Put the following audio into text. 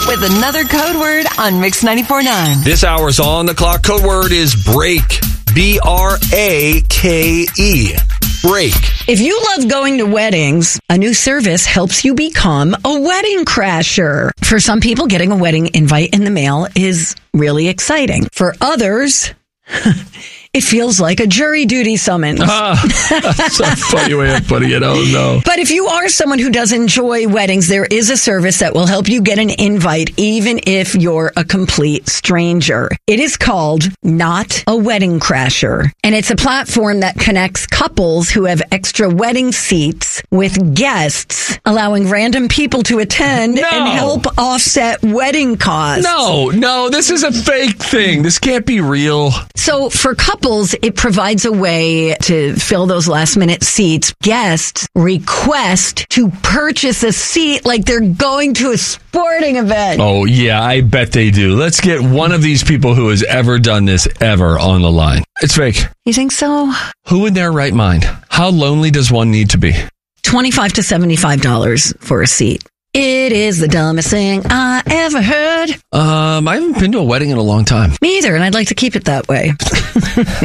with another code word on Mix 94.9. This hour's on the clock. Code word is break. B-R-A-K-E. Break. If you love going to weddings, a new service helps you become a wedding crasher. For some people, getting a wedding invite in the mail is really exciting. For others, it feels like a jury duty summons. That's a funny way of putting it. Oh, no. But if you are someone who does enjoy weddings, there is a service that will help you get an invite even if you're a complete stranger. It is called Not a Wedding Crasher, and it's a platform that connects couples who have extra wedding seats with guests, allowing random people to attend and help offset wedding costs. No, this is a fake thing. This can't be real. So for couples, it provides a way to fill those last-minute seats. Guests request to purchase a seat like they're going to a sporting event. Oh, yeah, I bet they do. Let's get one of these people who has ever done this ever on the line. It's fake. You think so? Who in their right mind? How lonely does one need to be? $25 to $75 for a seat. It is the dumbest thing I ever heard. I haven't been to a wedding in a long time. Me either, and I'd like to keep it that way.